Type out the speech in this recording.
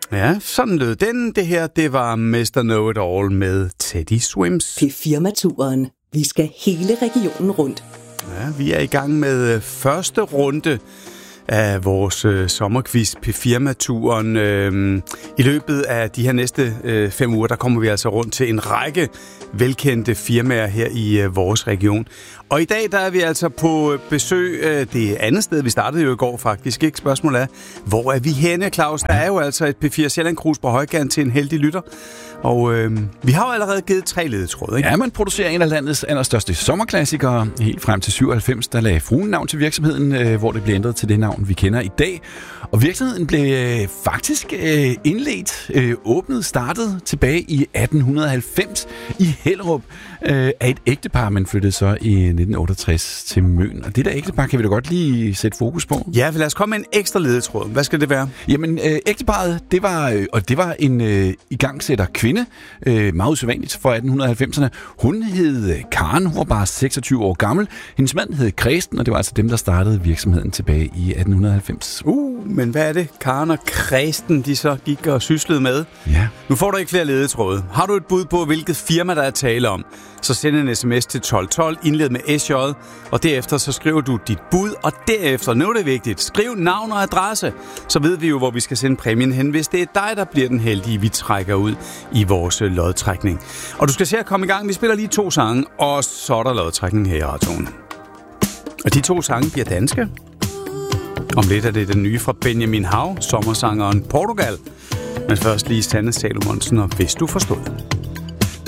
Ja, sådan lød den. Det her, det var Mr. Know-It-All med Teddy Swims. P4-turen. Vi skal hele regionen rundt. Ja, vi er i gang med første runde af vores sommerquiz P4-turen. I løbet af de her næste 5 uger, der kommer vi altså rundt til en række velkendte firmaer her i vores region. Og i dag, der er vi altså på besøg det andet sted. Vi startede jo i går faktisk, ikke? Spørgsmålet er, hvor er vi henne, Claus? Der er jo altså et P4 Sjælland-krus på højkant til en heldig lytter. Og vi har jo allerede givet 3 ledetråde, ikke? Ja, man producerer en af landets allerstørste sommerklassikere. Helt frem til 97, der lagde fruen navn til virksomheden, hvor det blev ændret til det navn, vi kender i dag. Og virksomheden blev faktisk åbnet, startet tilbage i 1890 i Hellerup af et ægtepar, man flyttede så i 1968 til Møn. Og det der ægtepar kan vi da godt lige sætte fokus på. Ja, lad os komme med en ekstra ledetråd. Hvad skal det være? Jamen, ægteparret, det var en igangsætter kvinde, meget usædvanligt for 1890'erne. Hun hed Karen, hun var bare 26 år gammel. Hendes mand hed Kresten, og det var altså dem, der startede virksomheden tilbage i 1890. Men hvad er det, Karen og Kresten, de så gik og syslede med? Ja. Nu får du ikke flere ledetråde. Har du et bud på, hvilket firma, der er tale om, så send en sms til 1212, indled med SJ, og derefter så skriver du dit bud, og derefter, nu er det vigtigt, skriv navn og adresse, så ved vi jo, hvor vi skal sende præmien hen, hvis det er dig, der bliver den heldige, vi trækker ud i vores lodtrækning. Og du skal se at komme i gang. Vi spiller lige 2 sange, og så er der lodtrækning her i radioen. Og de 2 sange bliver danske. Om lidt er det den nye fra Benjamin Hav, sommersangeren Portugal. Men først lige Sanne Salomonsen, og Hvis du forstod.